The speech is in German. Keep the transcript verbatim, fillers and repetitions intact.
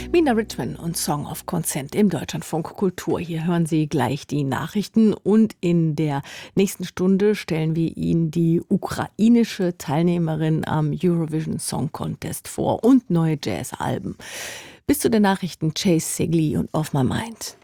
Mina Richman und Song of Consent im Deutschlandfunk Kultur. Hier hören Sie gleich die Nachrichten und in der nächsten Stunde stellen wir Ihnen die ukrainische Teilnehmerin am Eurovision Song Contest vor und neue Jazzalben. Bis zu den Nachrichten Chase Segli und Off My Mind.